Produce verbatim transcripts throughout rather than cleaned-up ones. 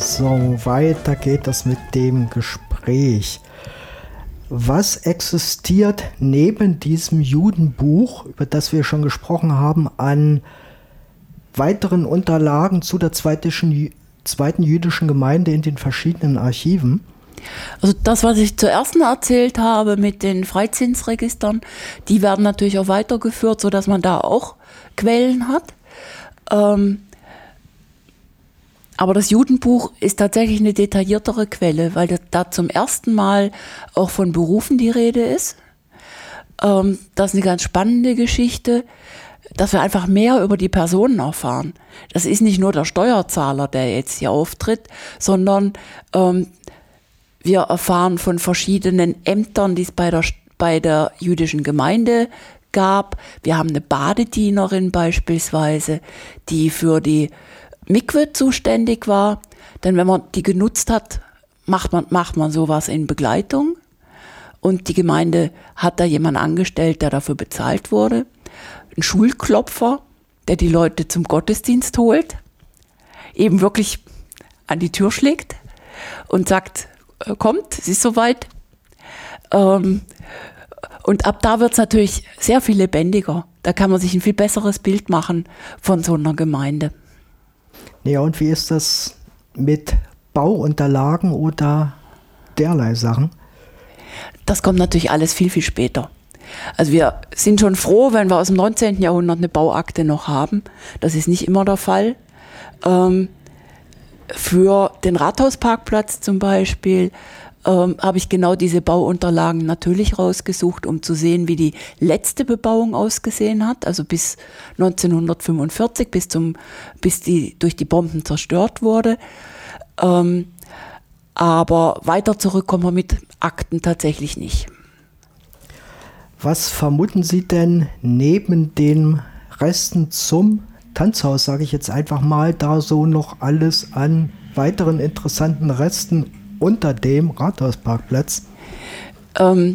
So, weiter geht es mit dem Gespräch. Was existiert neben diesem Judenbuch, über das wir schon gesprochen haben, an weiteren Unterlagen zu der zweitischen, zweiten jüdischen Gemeinde in den verschiedenen Archiven? Also das, was ich zuerst erzählt habe mit den Freizinsregistern, die werden natürlich auch weitergeführt, sodass man da auch Quellen hat. Ähm, aber das Judenbuch ist tatsächlich eine detailliertere Quelle, weil da zum ersten Mal auch von Berufen die Rede ist. Ähm, das ist eine ganz spannende Geschichte, dass wir einfach mehr über die Personen erfahren. Das ist nicht nur der Steuerzahler, der jetzt hier auftritt, sondern ähm, wir erfahren von verschiedenen Ämtern, die es bei der, bei der jüdischen Gemeinde gab. Wir haben eine Badedienerin beispielsweise, die für die Mikwe zuständig war. Denn wenn man die genutzt hat, macht man, macht man sowas in Begleitung. Und die Gemeinde hat da jemanden angestellt, der dafür bezahlt wurde. Ein Schulklopfer, der die Leute zum Gottesdienst holt, eben wirklich an die Tür schlägt und sagt, kommt, es ist soweit. Ähm, und ab da wird es natürlich sehr viel lebendiger. Da kann man sich ein viel besseres Bild machen von so einer Gemeinde. Ja, und wie ist das mit Bauunterlagen oder derlei Sachen? Das kommt natürlich alles viel, viel später. Also wir sind schon froh, wenn wir aus dem neunzehnten Jahrhundert eine Bauakte noch haben. Das ist nicht immer der Fall. Ähm, Für den Rathausparkplatz zum Beispiel ähm, habe ich genau diese Bauunterlagen natürlich rausgesucht, um zu sehen, wie die letzte Bebauung ausgesehen hat, also bis neunzehnhundertfünfundvierzig, bis, zum, bis die durch die Bomben zerstört wurde. Ähm, aber weiter zurück kommen wir mit Akten tatsächlich nicht. Was vermuten Sie denn neben den Resten zum Tanzhaus, sage ich jetzt einfach mal, da so noch alles an weiteren interessanten Resten unter dem Rathausparkplatz? Ähm,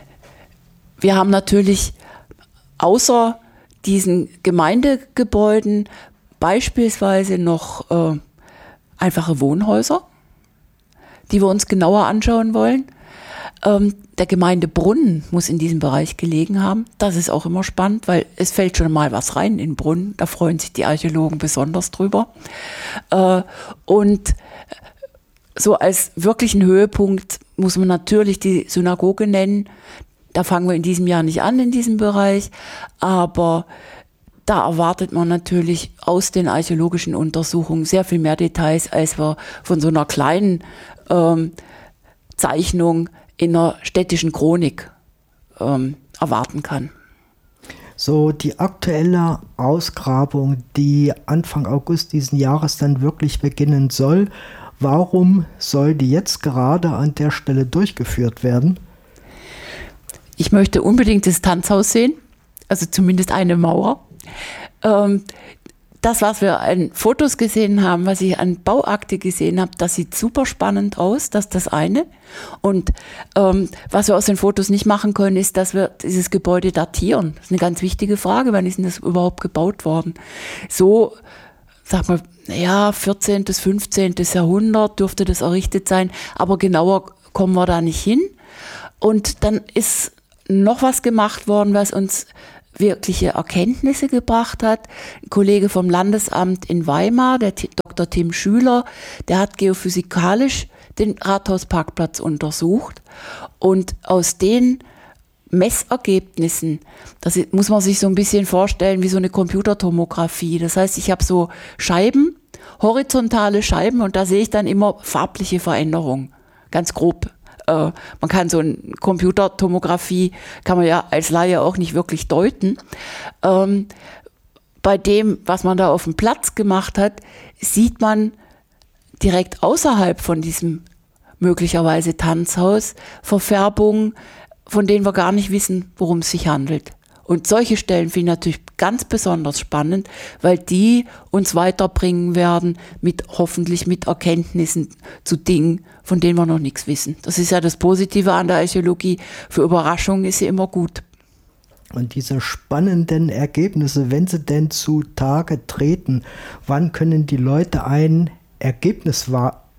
wir haben natürlich außer diesen Gemeindegebäuden beispielsweise noch äh, einfache Wohnhäuser, die wir uns genauer anschauen wollen. Ähm, der Gemeindebrunnen muss in diesem Bereich gelegen haben. Das ist auch immer spannend, weil es fällt schon mal was rein in den Brunnen. Da freuen sich die Archäologen besonders drüber. Äh, und so als wirklichen Höhepunkt muss man natürlich die Synagoge nennen. Da fangen wir in diesem Jahr nicht an in diesem Bereich, aber da erwartet man natürlich aus den archäologischen Untersuchungen sehr viel mehr Details, als wir von so einer kleinen ähm, Zeichnung in einer städtischen Chronik ähm, erwarten kann. So, die aktuelle Ausgrabung, die Anfang August diesen Jahres dann wirklich beginnen soll, warum soll die jetzt gerade an der Stelle durchgeführt werden? Ich möchte unbedingt das Tanzhaus sehen, also zumindest eine Mauer. Ähm, Das, was wir an Fotos gesehen haben, was ich an Bauakte gesehen habe, das sieht super spannend aus, das ist das eine. Und ähm, was wir aus den Fotos nicht machen können, ist, dass wir dieses Gebäude datieren. Das ist eine ganz wichtige Frage, wann ist denn das überhaupt gebaut worden? So, sag mal, ja, vierzehnten, fünfzehnten Jahrhundert dürfte das errichtet sein, aber genauer kommen wir da nicht hin. Und dann ist noch was gemacht worden, was uns wirkliche Erkenntnisse gebracht hat. Ein Kollege vom Landesamt in Weimar, der Doktor Tim Schüler, der hat geophysikalisch den Rathausparkplatz untersucht und aus den Messergebnissen, das muss man sich so ein bisschen vorstellen wie so eine Computertomographie. Das heißt, ich habe so Scheiben, horizontale Scheiben und da sehe ich dann immer farbliche Veränderungen, ganz grob. Man kann so eine Computertomographie, kann man ja als Laie auch nicht wirklich deuten. Ähm, bei dem, was man da auf dem Platz gemacht hat, sieht man direkt außerhalb von diesem möglicherweise Tanzhaus Verfärbungen, von denen wir gar nicht wissen, worum es sich handelt. Und solche Stellen finde ich natürlich ganz besonders spannend, weil die uns weiterbringen werden, mit hoffentlich mit Erkenntnissen zu Dingen, von denen wir noch nichts wissen. Das ist ja das Positive an der Archäologie. Für Überraschungen ist sie immer gut. Und diese spannenden Ergebnisse, wenn sie denn zutage treten, wann können die Leute ein Ergebnis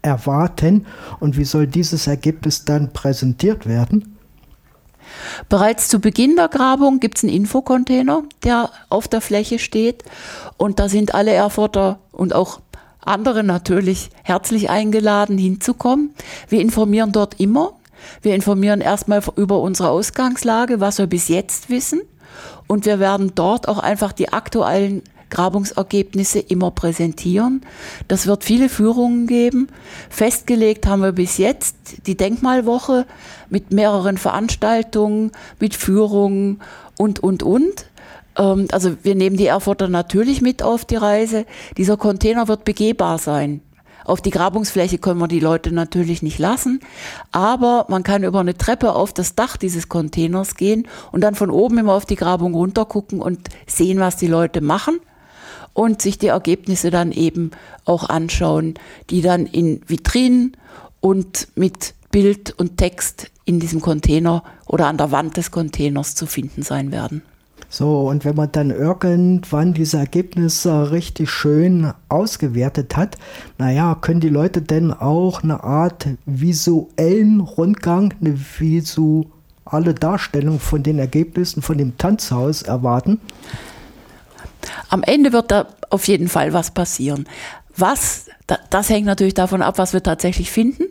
erwarten und wie soll dieses Ergebnis dann präsentiert werden? Bereits zu Beginn der Grabung gibt es einen Infocontainer, der auf der Fläche steht und da sind alle Erfurter und auch andere natürlich herzlich eingeladen hinzukommen. Wir informieren dort immer. Wir informieren erstmal über unsere Ausgangslage, was wir bis jetzt wissen und wir werden dort auch einfach die aktuellen Grabungsergebnisse immer präsentieren. Das wird viele Führungen geben. Festgelegt haben wir bis jetzt die Denkmalwoche mit mehreren Veranstaltungen, mit Führungen und, und, und. Ähm, also wir nehmen die Erfurter natürlich mit auf die Reise. Dieser Container wird begehbar sein. Auf die Grabungsfläche können wir die Leute natürlich nicht lassen, aber man kann über eine Treppe auf das Dach dieses Containers gehen und dann von oben immer auf die Grabung runter gucken und sehen, was die Leute machen. Und sich die Ergebnisse dann eben auch anschauen, die dann in Vitrinen und mit Bild und Text in diesem Container oder an der Wand des Containers zu finden sein werden. So, und wenn man dann irgendwann diese Ergebnisse richtig schön ausgewertet hat, naja, können die Leute denn auch eine Art visuellen Rundgang, eine visuelle Darstellung von den Ergebnissen von dem Tanzhaus erwarten? Am Ende wird da auf jeden Fall was passieren. Was, das hängt natürlich davon ab, was wir tatsächlich finden.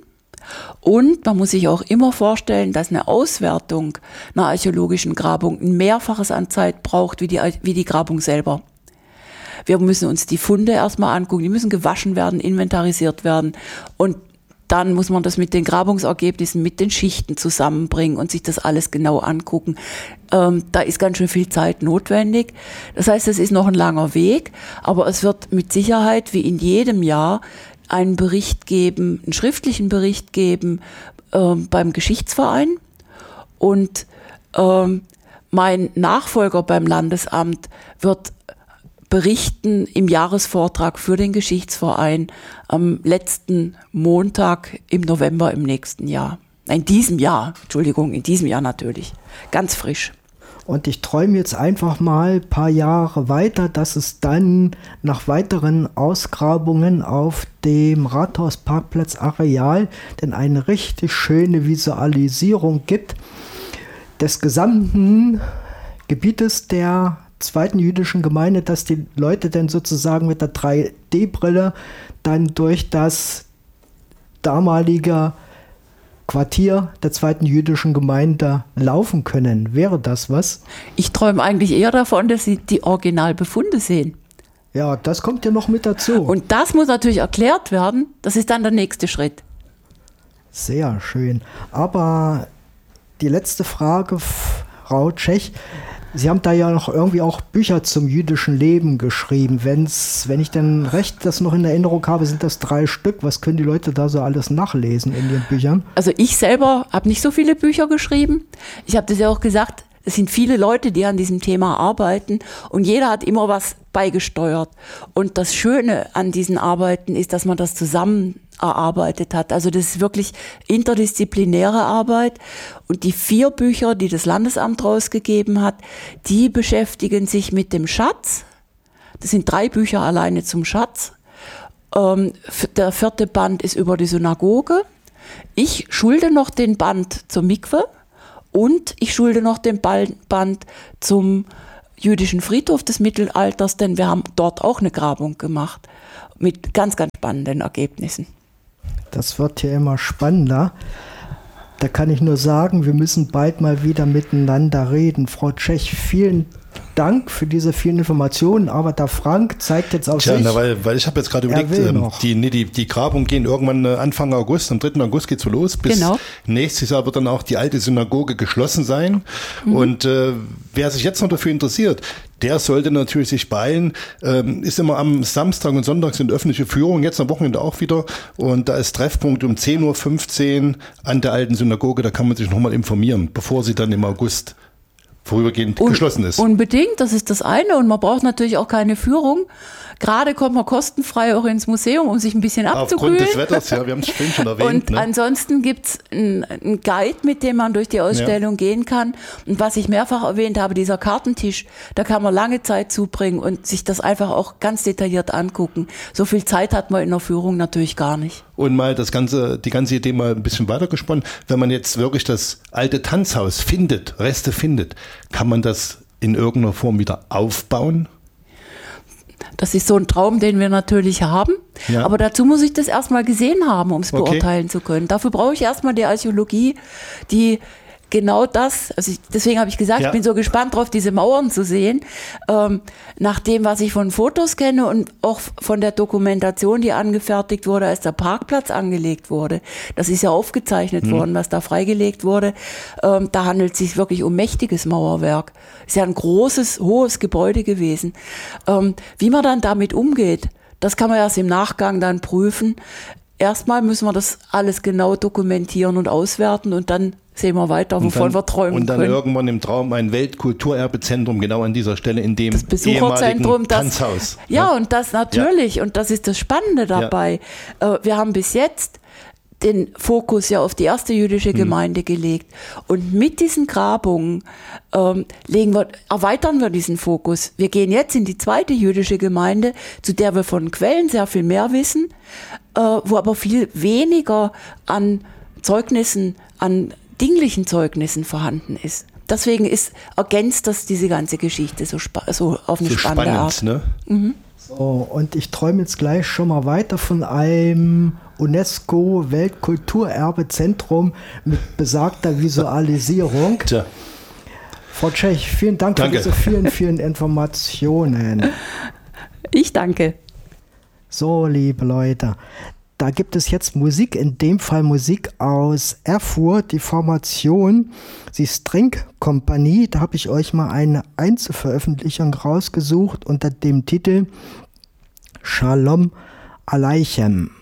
Und man muss sich auch immer vorstellen, dass eine Auswertung einer archäologischen Grabung ein Mehrfaches an Zeit braucht wie die, wie die Grabung selber. Wir müssen uns die Funde erstmal angucken, die müssen gewaschen werden, inventarisiert werden und dann muss man das mit den Grabungsergebnissen, mit den Schichten zusammenbringen und sich das alles genau angucken. Ähm, da ist ganz schön viel Zeit notwendig. Das heißt, es ist noch ein langer Weg, aber es wird mit Sicherheit wie in jedem Jahr einen Bericht geben, einen schriftlichen Bericht geben ähm, beim Geschichtsverein. Und ähm, mein Nachfolger beim Landesamt wird berichten im Jahresvortrag für den Geschichtsverein am letzten Montag im November im nächsten Jahr. In diesem Jahr, Entschuldigung, in diesem Jahr natürlich. Ganz frisch. Und ich träume jetzt einfach mal ein paar Jahre weiter, dass es dann nach weiteren Ausgrabungen auf dem Rathausparkplatz-Areal dann eine richtig schöne Visualisierung gibt des gesamten Gebietes der zweiten jüdischen Gemeinde, dass die Leute dann sozusagen mit der drei D Brille dann durch das damalige Quartier der zweiten jüdischen Gemeinde laufen können. Wäre das was? Ich träume eigentlich eher davon, dass sie die Originalbefunde sehen. Ja, das kommt ja noch mit dazu. Und das muss natürlich erklärt werden. Das ist dann der nächste Schritt. Sehr schön. Aber die letzte Frage, Frau Tschech. Sie haben da ja noch irgendwie auch Bücher zum jüdischen Leben geschrieben. Wenn's, wenn ich dann recht das noch in Erinnerung habe, sind das drei Stück. Was können die Leute da so alles nachlesen in den Büchern? Also ich selber habe nicht so viele Bücher geschrieben. Ich habe das ja auch gesagt, es sind viele Leute, die an diesem Thema arbeiten und jeder hat immer was beigesteuert. Und das Schöne an diesen Arbeiten ist, dass man das zusammen erarbeitet hat. Also das ist wirklich interdisziplinäre Arbeit. Und die vier Bücher, die das Landesamt rausgegeben hat, die beschäftigen sich mit dem Schatz. Das sind drei Bücher alleine zum Schatz. Ähm, der vierte Band ist über die Synagoge. Ich schulde noch den Band zur Mikwe und ich schulde noch den Band zum jüdischen Friedhof des Mittelalters, denn wir haben dort auch eine Grabung gemacht mit ganz, ganz spannenden Ergebnissen. Das wird hier immer spannender. Da kann ich nur sagen, wir müssen bald mal wieder miteinander reden. Frau Tschech, vielen Dank für diese vielen Informationen, aber der Frank zeigt jetzt auf Tja, sich. Na, weil, weil ich habe jetzt gerade überlegt, ähm, die, nee, die, die Grabungen gehen irgendwann äh, Anfang August, am dritten August geht's so los. Bis genau. Nächstes Jahr wird dann auch die alte Synagoge geschlossen sein. Mhm. Und äh, wer sich jetzt noch dafür interessiert, der sollte natürlich sich beeilen. Ähm, ist immer am Samstag und Sonntag sind öffentliche Führungen, jetzt am Wochenende auch wieder. Und da ist Treffpunkt um zehn Uhr fünfzehn an der alten Synagoge. Da kann man sich nochmal informieren, bevor sie dann im August vorübergehend Un- geschlossen ist. Unbedingt, das ist das eine. Und man braucht natürlich auch keine Führung. Gerade kommt man kostenfrei auch ins Museum, um sich ein bisschen abzukühlen. Aufgrund des Wetters, ja, wir haben es vorhin schon erwähnt. Und ne? ansonsten gibt es einen Guide, mit dem man durch die Ausstellung ja. gehen kann. Und was ich mehrfach erwähnt habe, dieser Kartentisch, da kann man lange Zeit zubringen und sich das einfach auch ganz detailliert angucken. So viel Zeit hat man in der Führung natürlich gar nicht. und mal das ganze, die ganze Idee mal ein bisschen weitergesponnen. Wenn man jetzt wirklich das alte Tanzhaus findet, Reste findet, kann man das in irgendeiner Form wieder aufbauen? Das ist so ein Traum, den wir natürlich haben. Ja. Aber dazu muss ich das erstmal gesehen haben, um es okay. beurteilen zu können. Dafür brauche ich erstmal die Archäologie, die genau das, also ich, deswegen habe ich gesagt, ja. ich bin so gespannt drauf, diese Mauern zu sehen. Ähm, nach dem, was ich von Fotos kenne und auch von der Dokumentation, die angefertigt wurde, als der Parkplatz angelegt wurde. Das ist ja aufgezeichnet mhm. worden, was da freigelegt wurde. Ähm, da handelt es sich wirklich um mächtiges Mauerwerk. Ist ja ein großes, hohes Gebäude gewesen. Ähm, wie man dann damit umgeht, das kann man erst im Nachgang dann prüfen. Erstmal müssen wir das alles genau dokumentieren und auswerten und dann sehen wir weiter, wovon dann, wir träumen Und dann können. irgendwann im Traum ein Weltkulturerbezentrum genau an dieser Stelle in dem das Besucherzentrum, ehemaligen Tanzhaus. Das, ja, ja, und das natürlich, ja. und das ist das Spannende dabei. Ja. Wir haben bis jetzt den Fokus ja auf die erste jüdische Gemeinde hm. gelegt. Und mit diesen Grabungen ähm, legen wir, erweitern wir diesen Fokus. Wir gehen jetzt in die zweite jüdische Gemeinde, zu der wir von Quellen sehr viel mehr wissen, äh, wo aber viel weniger an Zeugnissen, an dinglichen Zeugnissen vorhanden ist. Deswegen ist, ergänzt das diese ganze Geschichte so, so auf eine so spannende spannend, Art. Ne? Mhm. So, und ich träume jetzt gleich schon mal weiter von einem UNESCO-Weltkulturerbezentrum mit besagter Visualisierung. Tja. Frau Tschech, vielen Dank danke. für diese vielen, vielen Informationen. Ich danke. So, liebe Leute, da gibt es jetzt Musik, in dem Fall Musik aus Erfurt, die Formation, die String Kompanie. Da habe ich euch mal eine Einzelveröffentlichung rausgesucht unter dem Titel Shalom Aleichem.